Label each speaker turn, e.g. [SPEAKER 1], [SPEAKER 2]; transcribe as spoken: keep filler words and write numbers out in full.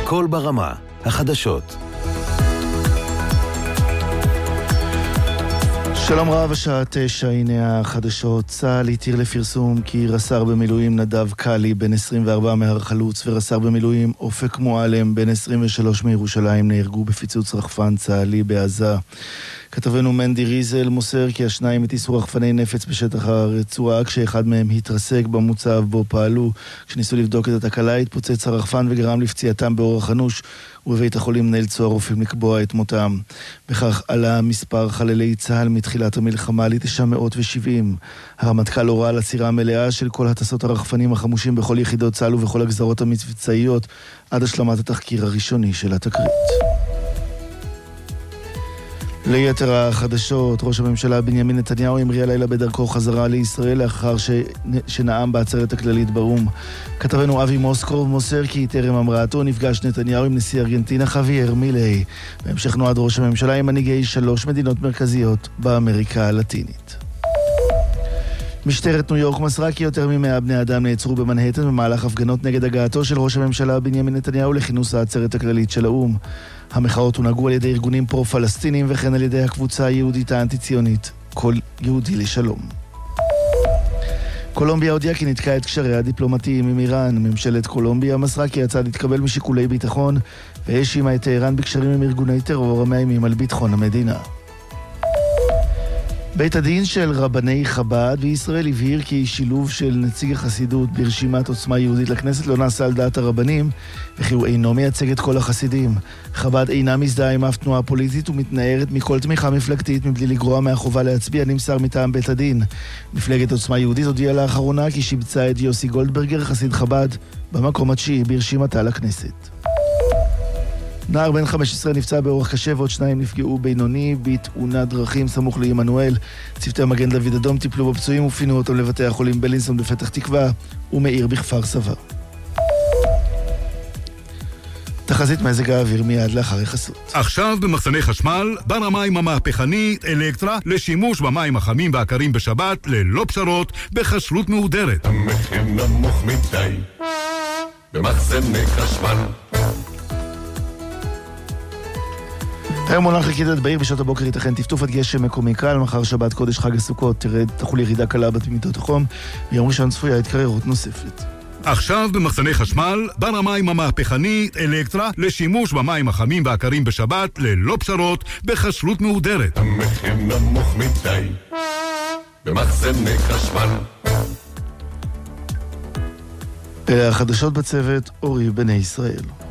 [SPEAKER 1] הכל ברמה, החדשות.
[SPEAKER 2] שלום רב, השעה תשע, הנה החדשות. צה"ל התיר לפרסום כי רס"ר במילואים נדב קלי בן עשרים וארבע מהר חלוץ ורס"ר במילואים אופק מועלם בן עשרים ושלוש מירושלים נהרגו בפיצוץ רחפן צה"לי בעזה. כתבנו מנדי ריזל מוסר כי השניים הטיסו רחפני נפץ בשטח הרצועה כשאחד מהם התרסק במוצב בו פעלו. כשניסו לבדוק את התקלה התפוצץ הרחפן וגרם לפציעתם באורח אנוש, ובבית החולים נאלצו הרופאים לקבוע את מותם. בכך עלה מספר חללי צה"ל מתחילת המלחמה ל-תשע מאות ושבעים. הרמטכ"ל הורה על עצירה מלאה של כל הטסות הרחפנים החמושים בכל יחידות צה"ל ובכל הגזרות המבצעיות עד השלמת התחקיר הראשוני של התקרית. ליתר החדשות, ראש הממשלה בנימין נתניהו המריא הלילה בדרכו חזרה לישראל לאחר ש... שנאם בעצרת הכללית באו"ם. כתבנו אבי מוסקוב מוסר כי טרם המראתו נפגש נתניהו עם נשיא ארגנטינה חוויאר מילי. בהמשך נועד ראש הממשלה עם מנהיגי שלוש מדינות מרכזיות באמריקה הלטינית. משטרת ניו יורק מסרה כי יותר ממאה בני אדם נעצרו במנהטן במהלך הפגנות נגד הגעתו של ראש הממשלה בנימין נתניהו לכינוס העצרת הכללית של האו"ם. המחאות הונהגו על ידי ארגונים פרו-פלסטינים וכן על ידי הקבוצה היהודית האנטי-ציונית, כל יהודי לשלום. קולומביה הודיעה כי נתקעה את קשריה הדיפלומטיים עם איראן. ממשלת קולומביה מסרה כי הצעד התקבל משיקולי ביטחון והאשימה את איראן בקשרים עם ארגוני טרור המאיימים על ביטחון המדינה. בית הדין של רבני חב"ד וישראל הבהיר כי שילוב של נציג החסידות ברשימת עוצמה יהודית לכנסת לא נעשה על דעת הרבנים, וכי הוא אינו מייצג את כל החסידים. חב"ד אינה מזדהה עם אף תנועה פוליטית ומתנערת מכל תמיכה מפלגתית מבלי לגרוע מהחובה להצביע, נמסר מטעם בית הדין. מפלגת עוצמה יהודית הודיעה לאחרונה כי שיבצה את יוסי גולדברגר, חסיד חב"ד, במקום התשיעי ברשימתה לכנסת. נער בן חמש עשרה נפצע באורח קשה ועוד שניים נפגעו בינוני בתאונת דרכים סמוך לעמנואל. צוותי מגן דוד אדום טיפלו בפצועים ופינו אותם לבתי החולים בלינסון בפתח תקווה ומאיר בכפר סבא. תחזית מזג האוויר מיד לאחר החסות.
[SPEAKER 3] עכשיו במחסני חשמל, בר המים המהפכני אלקטרה לשימוש במים החמים והקרים בשבת ללא פשרות בחשלות מהודרת.
[SPEAKER 4] המחיר נמוך מדי במחסני חשמל.
[SPEAKER 2] היום מונח לכידת בעיר בשעות הבוקר ייתכן טפטוף עד גשם מקומי קל. מחר שבת קודש חג הסוכות תרד תחול ירידה קלה בתמידות החום, ביום ראשון צפויה התקררות נוספת.
[SPEAKER 3] עכשיו במחסני חשמל, בר המים המהפכני אלקטרה לשימוש במים החמים והקרים בשבת ללא פשרות בחשלות מהודרת.
[SPEAKER 4] המחיר נמוך מדי במחסני חשמל.
[SPEAKER 2] אלה החדשות בצוות, אורי בני ישראל.